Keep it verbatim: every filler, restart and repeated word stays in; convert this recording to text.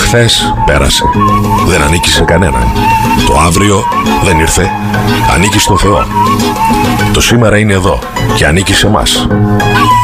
χθες πέρασε, δεν ανήκει σε κανέναν. Το αύριο δεν ήρθε, ανήκει στο Θεό. Το σήμερα είναι εδώ και ανήκει σε μας.